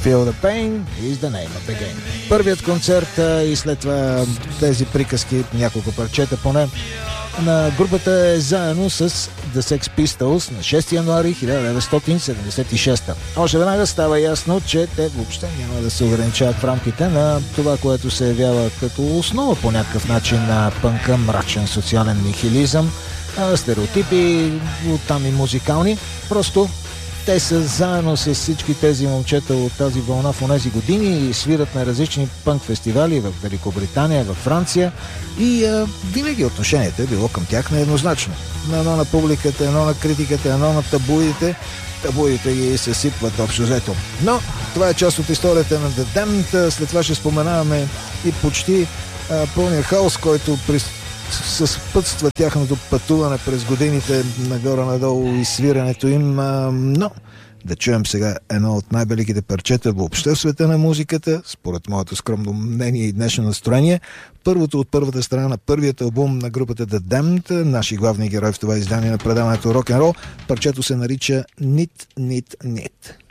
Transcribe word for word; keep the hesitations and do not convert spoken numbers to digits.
Feel the pain is the name of the game. Първият концерт и след това тези приказки, няколко парчета поне, на групата е заедно с The Sex Pistols на шести януари хиляда деветстотин седемдесет и шеста. Още веднага става ясно, че те въобще няма да се ограничават в рамките на това, което се явява като основа по някакъв начин на пънка, мрачен социален нихилизъм, стереотипи, оттам и музикални. Просто те са заедно с всички тези момчета от тази вълна в онези години и свират на различни пънк фестивали в Великобритания, в Франция и а, винаги отношението е било към тях нееднозначно. На едно на публиката, едно на критиката, едно на табуидите. Табуидите ги се сипват общо взето. Но това е част от историята на The Damned. След това ще споменаваме и почти а, пълния хаос, който при съпътства тяхното пътуване през годините нагоре-надолу и свирането им, а, но да чуем сега едно от най-великите парчета въобще в света на музиката, според моето скромно мнение и днешно настроение. Първото от първата страна на първият албум на групата The Damned, наши главни герои в това издание на предаването Рок-н-рол. Парчето се нарича Nit, Nit, Nit.